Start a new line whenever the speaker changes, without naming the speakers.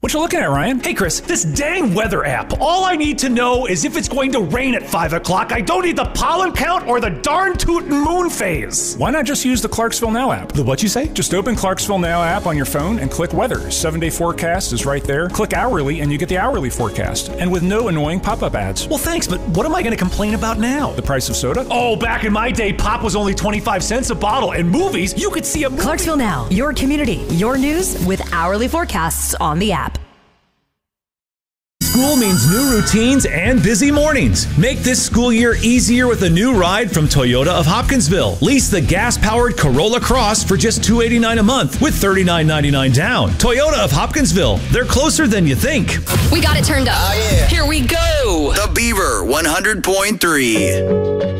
What you looking at, Ryan?
Hey, Chris, this dang weather app. All I need to know is if it's going to rain at 5 o'clock. I don't need the pollen count or the darn tootin' moon phase.
Why not just use the Clarksville Now app?
The what you say?
Just open Clarksville Now app on your phone and click weather. 7-day forecast is right there. Click hourly and you get the hourly forecast. And with no annoying pop-up ads.
Well, thanks, but what am I going to complain about now?
The price of soda?
Oh, back in my day, pop was only 25 cents a bottle. And movies, you could see a movie.
Clarksville Now, your community, your news with hourly forecasts on the app.
School means new routines and busy mornings. Make this school year easier with a new ride from Toyota of Hopkinsville. Lease the gas-powered Corolla Cross for just $289 a month with $39.99 down. Toyota of Hopkinsville. They're closer than you think.
We got it turned up.
Oh, yeah.
Here we go.
The Beaver 100.3.